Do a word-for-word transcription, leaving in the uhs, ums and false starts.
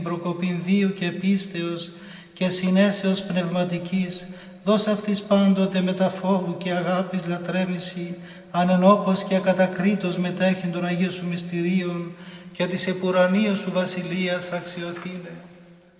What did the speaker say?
προκοπήν βίου και πίστεως και συνέσεως πνευματικής, δώσ' αυτής πάντοτε με τα φόβου και αγάπης λατρεύηση, ανενόχος και ακατακρίτως μετέχει των Αγίων Σου μυστηρίων και της επουρανίας Σου βασιλείας αξιοθήνε.